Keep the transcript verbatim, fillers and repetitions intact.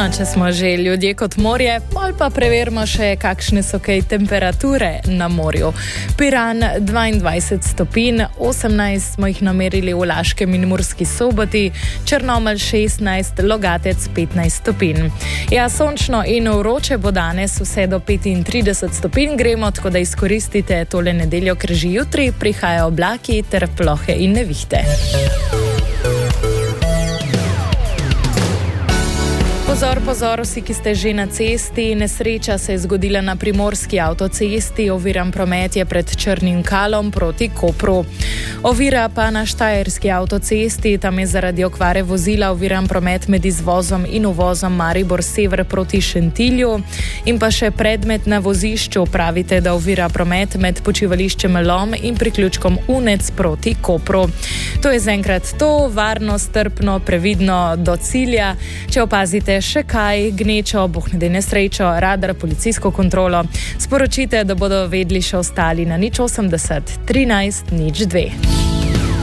No, če smo že ljudje kot morje, pol pa preverimo še, kakšne so kaj temperature na morju. Piran dvaindvajset stopinj, osemnajst smo jih namerili v Laškem in Murski Soboti, Črnomelj šestnajst, Logatec petnajst stopinj. Ja, sončno in vroče bo danes vse do petintrideset stopinj gremo, tako da izkoristite tole nedeljo, ker že jutri prihajajo oblaki ter plohe in nevihte. Pozor, pozor, vsi, ki ste že na cesti, nesreča se je zgodila na primorski avtocesti, oviran promet je pred Črnim Kalom proti Kopru. Ovira pa na štajerski avtocesti, tam je zaradi okvare vozila oviran promet med izvozom in uvozom Maribor sever proti Šentilju. In pa še predmet na vozišču, pravite, da ovira promet med počivališčem Lom in priključkom Unec proti Kopru. To je zaenkrat to, varno, strpno, previdno do cilja. Če opazite še kaj, gnečo, boh ne daj nesrečo, radar, policijsko kontrolo, sporočite, da bodo vedli še ostali na nič osemdeset trinajst nič dve.